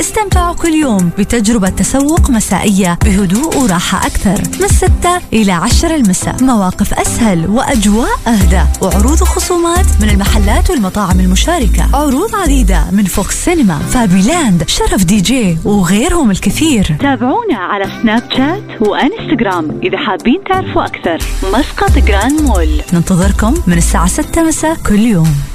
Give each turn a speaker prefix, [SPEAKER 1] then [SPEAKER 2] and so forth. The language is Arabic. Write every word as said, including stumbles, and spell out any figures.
[SPEAKER 1] استمتعوا كل يوم بتجربة تسوق مسائية بهدوء وراحة أكثر من ستة إلى عشرة المساء. مواقف أسهل وأجواء أهدى، وعروض وخصومات من المحلات والمطاعم المشاركة. عروض عديدة من فوكس سينما، فابيلاند، شرف دي جي وغيرهم الكثير. تابعونا على سناب شات وانستغرام إذا حابين تعرفوا أكثر. مسقط جراند مول، ننتظركم من الساعة ستة مساء كل يوم.